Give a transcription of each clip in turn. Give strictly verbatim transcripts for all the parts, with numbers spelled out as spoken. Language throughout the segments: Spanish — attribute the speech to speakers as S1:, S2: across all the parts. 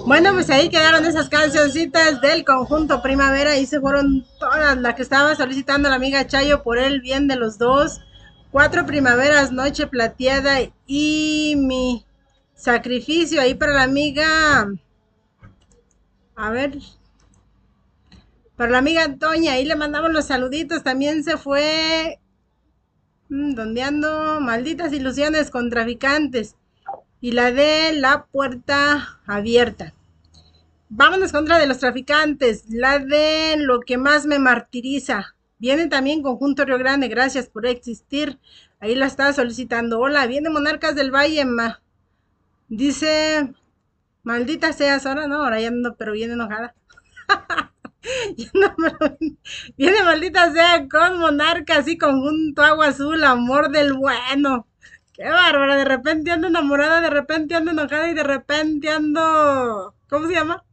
S1: Bueno, pues ahí quedaron esas cancioncitas del conjunto Primavera y se fueron todas las que estaba solicitando la amiga Chayo por el bien de los dos. Cuatro primaveras, noche plateada y mi sacrificio ahí para la amiga. A ver, para la amiga Antonia, ahí le mandamos los saluditos. También se fue. Mmm, ¿dónde ando? Malditas ilusiones con traficantes. Y la de la puerta abierta. Vámonos contra de los traficantes, la de lo que más me martiriza. Viene también Conjunto Río Grande, gracias por existir. Ahí la estaba solicitando. Hola, viene Monarcas del Valle, ma. Dice, maldita seas, ahora no, ahora ya ando, pero viene enojada. Ya no, pero viene maldita sea con Monarcas y Conjunto Agua Azul, amor del bueno. Qué bárbara, de repente ando enamorada, de repente ando enojada y de repente ando, ¿cómo se llama?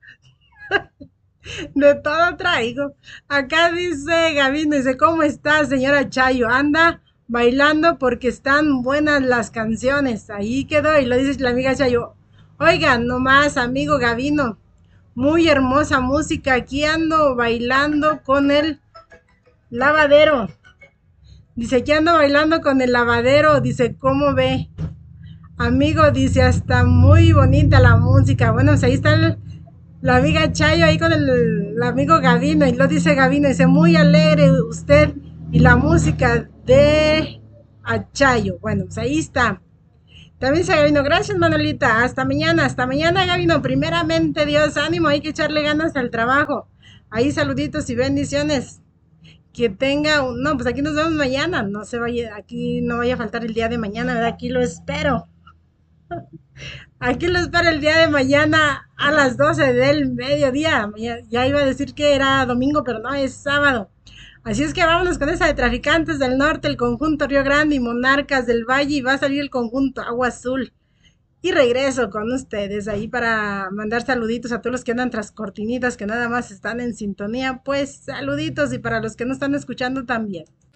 S1: De todo traigo. Acá dice Gavino, dice, ¿cómo está, señora Chayo? Anda bailando porque están buenas las canciones. Ahí quedó y lo dice la amiga Chayo. Oigan, nomás, amigo Gavino, muy hermosa música. Aquí ando bailando con el lavadero. Dice, aquí ando bailando con el lavadero. Dice, ¿cómo ve? Amigo, dice, hasta muy bonita la música. Bueno, pues ahí está el, la amiga Chayo ahí con el, el amigo Gavino, y lo dice Gavino, dice, muy alegre usted y la música de Chayo. Bueno, pues ahí está. También dice Gavino, gracias Manolita, hasta mañana, hasta mañana Gavino, primeramente Dios, ánimo, hay que echarle ganas al trabajo. Ahí saluditos y bendiciones. Que tenga, un, no, pues aquí nos vemos mañana, no se vaya, aquí no vaya a faltar el día de mañana, ¿verdad? Aquí lo espero. Aquí lo espero el día de mañana a las doce del mediodía. Ya, ya iba a decir que era domingo, pero no, es sábado. Así es que vámonos con esa de Traficantes del Norte, el conjunto Río Grande y Monarcas del Valle, y va a salir el conjunto Agua Azul. Y regreso con ustedes ahí para mandar saluditos a todos los que andan tras cortinitas, que nada más están en sintonía. Pues saluditos, y para los que no están escuchando también.